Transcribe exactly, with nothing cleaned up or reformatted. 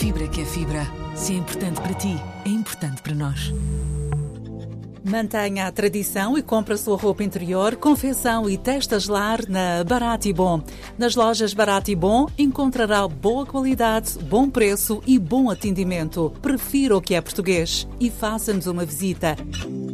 Fibra que é fibra. Se é importante para ti, é importante para nós. Mantenha a tradição e compre a sua roupa interior, confecção e testas lar na Barato e Bom. Nas lojas Barato e Bom encontrará boa qualidade, bom preço e bom atendimento. Prefira o que é português e faça-nos uma visita.